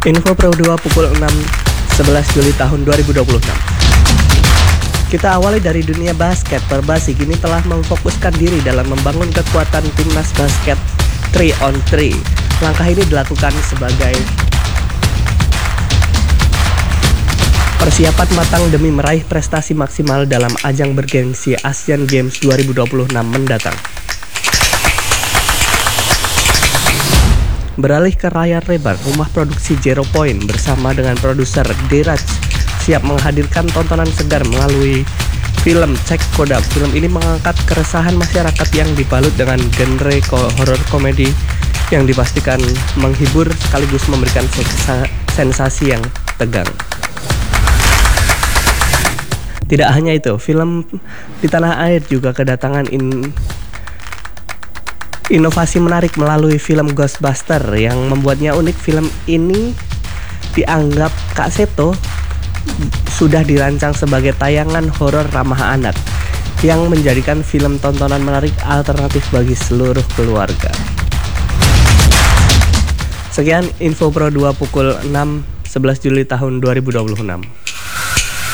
Info Pro 2 pukul 6.11 Juli tahun 2026. Kita awali dari dunia basket. Perbasi kini telah memfokuskan diri dalam membangun kekuatan timnas basket 3-on-3. Langkah ini dilakukan sebagai persiapan matang demi meraih prestasi maksimal dalam ajang bergengsi Asian Games 2026 mendatang. Beralih ke layar lebar, rumah produksi Zero Point bersama dengan produser Diraj siap menghadirkan tontonan segar melalui film Cek Kodam. Film ini mengangkat keresahan masyarakat yang dibalut dengan genre horor komedi yang dipastikan menghibur sekaligus memberikan sensasi yang tegang. Tidak hanya itu, film di tanah air juga kedatangan inovasi menarik melalui film Ghostbuster yang membuatnya unik. Film ini dianggap Kak Seto sudah dirancang sebagai tayangan horor ramah anak yang menjadikan film tontonan menarik alternatif bagi seluruh keluarga. Sekian Info Pro 2 pukul 6.11 Juli tahun 2026.